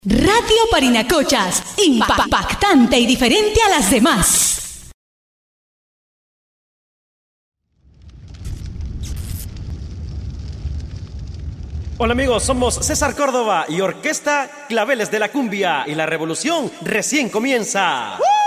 Radio Parinacochas, impactante y diferente a las demás. Hola amigos, somos César Córdoba y Orquesta Claveles de la Cumbia y la revolución recién comienza.